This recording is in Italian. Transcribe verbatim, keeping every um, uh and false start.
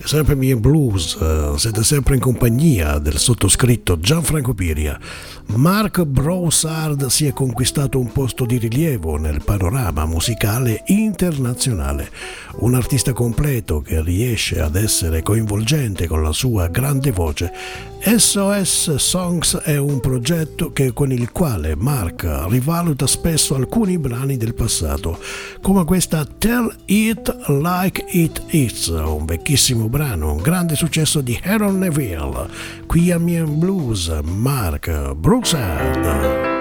Sempre Me and Blues, uh, siete sempre in compagnia del sottoscritto Gianfranco Piria. Mark Broussard si è conquistato un posto di rilievo nel panorama musicale internazionale, un artista completo che riesce ad essere coinvolgente con la sua grande voce. S O S Songs è un progetto che, con il quale Mark rivaluta spesso alcuni brani del passato, come questa Tell It Like It Is, un vecchissimo brano, un grande successo di Aaron Neville. Qui a Me and Blues, Mark Broussard.